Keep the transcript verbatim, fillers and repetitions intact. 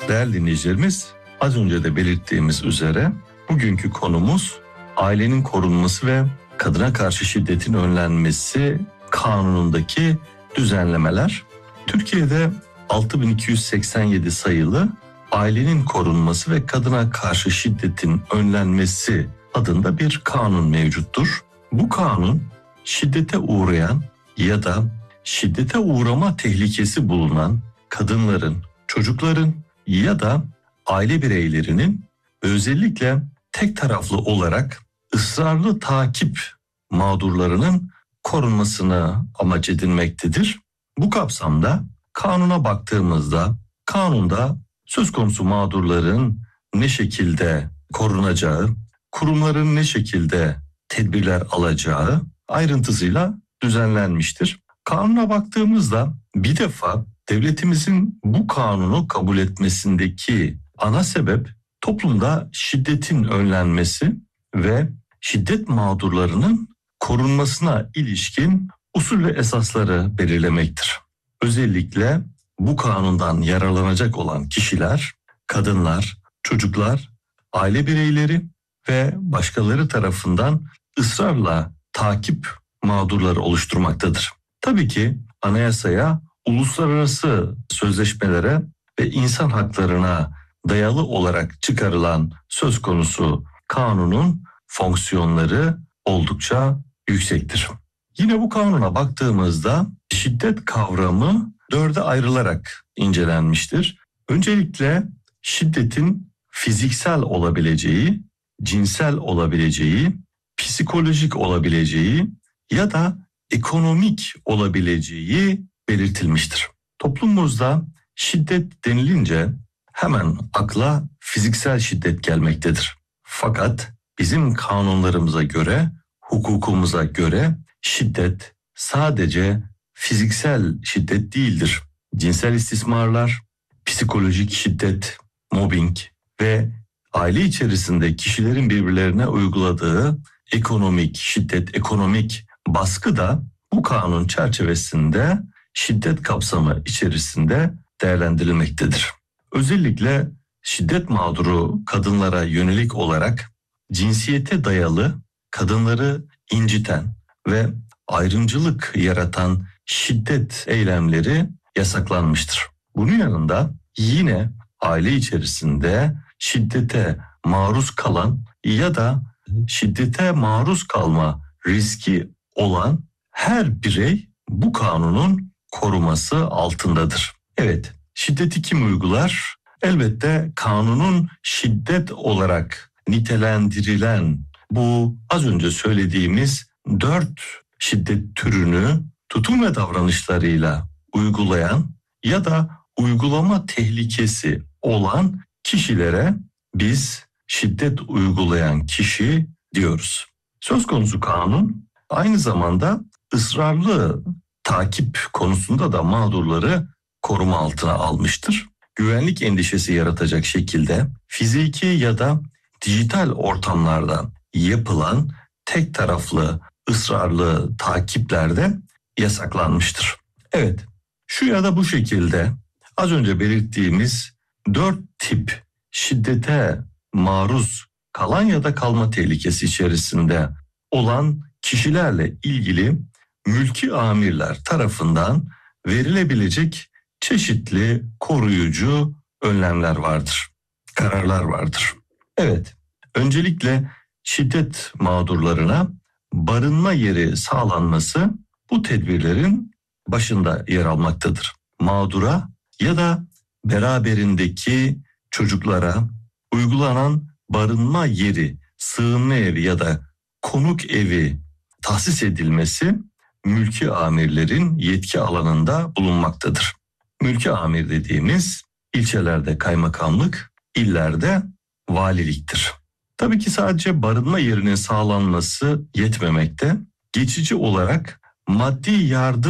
Değerli dinleyicilerimiz, az önce de belirttiğimiz üzere bugünkü konumuz ailenin korunması ve kadına karşı şiddetin önlenmesi kanunundaki düzenlemeler. Türkiye'de altı bin iki yüz seksen yedi sayılı ailenin korunması ve kadına karşı şiddetin önlenmesi adında bir kanun mevcuttur. Bu kanun şiddete uğrayan ya da şiddete uğrama tehlikesi bulunan kadınların, çocukların ya da aile bireylerinin özellikle tek taraflı olarak ısrarlı takip mağdurlarının korunmasını amaç edinmektedir. Bu kapsamda kanuna baktığımızda kanunda söz konusu mağdurların ne şekilde korunacağı, kurumların ne şekilde tedbirler alacağı ayrıntısıyla düzenlenmiştir. Kanuna baktığımızda bir defa devletimizin bu kanunu kabul etmesindeki ana sebep toplumda şiddetin önlenmesi ve şiddet mağdurlarının korunmasına ilişkin usul ve esasları belirlemektir. Özellikle bu kanundan yararlanacak olan kişiler, kadınlar, çocuklar, aile bireyleri ve başkaları tarafından ısrarla takip mağdurları oluşturmaktadır. Tabii ki anayasaya, uluslararası sözleşmelere ve insan haklarına dayalı olarak çıkarılan söz konusu kanunun fonksiyonları oldukça yüksektir. Yine bu kanuna baktığımızda şiddet kavramı dörde ayrılarak incelenmiştir. Öncelikle şiddetin fiziksel olabileceği, cinsel olabileceği, psikolojik olabileceği ya da ekonomik olabileceği belirtilmiştir. Toplumumuzda şiddet denilince hemen akla fiziksel şiddet gelmektedir. Fakat bizim kanunlarımıza göre, hukukumuza göre şiddet sadece fiziksel şiddet değildir. Cinsel istismarlar, psikolojik şiddet, mobbing ve aile içerisinde kişilerin birbirlerine uyguladığı ekonomik şiddet, ekonomik baskı da bu kanun çerçevesinde şiddet kapsamı içerisinde değerlendirilmektedir. Özellikle şiddet mağduru kadınlara yönelik olarak cinsiyete dayalı kadınları inciten ve ayrımcılık yaratan şiddet eylemleri yasaklanmıştır. Bunun yanında yine aile içerisinde şiddete maruz kalan ya da şiddete maruz kalma riski olan her birey bu kanunun koruması altındadır. Evet, şiddeti kim uygular? Elbette kanunun şiddet olarak nitelendirilen bu az önce söylediğimiz dört şiddet türünü tutum ve davranışlarıyla uygulayan ya da uygulama tehlikesi olan kişilere biz şiddet uygulayan kişi diyoruz. Söz konusu kanun aynı zamanda ısrarlı takip konusunda da mağdurları koruma altına almıştır. Güvenlik endişesi yaratacak şekilde fiziki ya da dijital ortamlarda yapılan tek taraflı ısrarlı takiplerde yasaklanmıştır. Evet, şu ya da bu şekilde az önce belirttiğimiz dört tip şiddete maruz kalan ya da kalma tehlikesi içerisinde olan kişilerle ilgili mülki amirler tarafından verilebilecek çeşitli koruyucu önlemler vardır, kararlar vardır. Evet, öncelikle şiddet mağdurlarına barınma yeri sağlanması bu tedbirlerin başında yer almaktadır. Mağdura ya da beraberindeki çocuklara uygulanan barınma yeri, sığınma evi ya da konuk evi tahsis edilmesi mülki amirlerin yetki alanında bulunmaktadır. Mülki amir dediğimiz ilçelerde kaymakamlık, illerde valiliktir. Tabii ki sadece barınma yerinin sağlanması yetmemekte. Geçici olarak maddi yardım